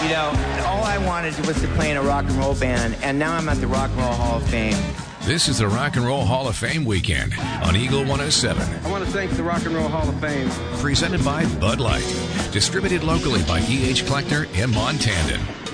You know, all I wanted was to play in a rock and roll band, and now I'm at the Rock and Roll Hall of Fame. This is the Rock and Roll Hall of Fame weekend on Eagle 107. I want to thank the Rock and Roll Hall of Fame. Presented by Bud Light. Distributed locally by E.H. Kleckner in Montandon.